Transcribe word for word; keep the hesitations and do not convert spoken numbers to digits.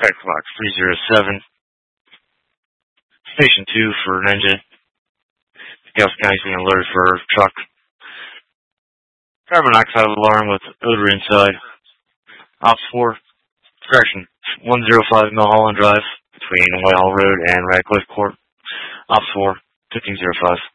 Track clock three zero seven. Station two for an engine. Galveston County is being alerted for truck. Carbon monoxide alarm with odor inside. Ops four. Correction. one oh five Mulholland Drive between Whitehall Road and Radcliffe Court. Ops four. fifteen oh five.